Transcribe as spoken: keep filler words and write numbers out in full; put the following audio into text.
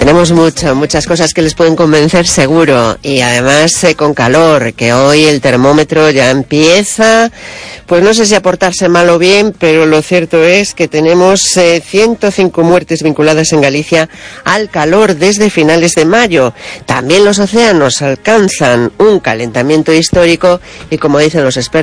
Tenemos mucho, muchas cosas que les pueden convencer seguro, y además eh, con calor, que hoy el termómetro ya empieza, pues no sé si a portarse mal o bien, pero lo cierto es que tenemos eh, ciento cinco muertes vinculadas en Galicia al calor desde finales de mayo. También los océanos alcanzan un calentamiento histórico y, como dicen los expertos,